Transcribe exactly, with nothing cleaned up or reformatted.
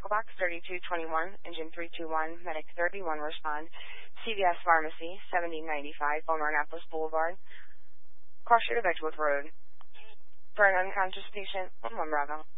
Box thirty-two twenty-one, Engine three two one, Medic thirty-one, respond. C V S Pharmacy, seventy ninety-five, Beaumont Annapolis Boulevard, cross street of Edgewood Road. For an unconscious patient, one Bravo.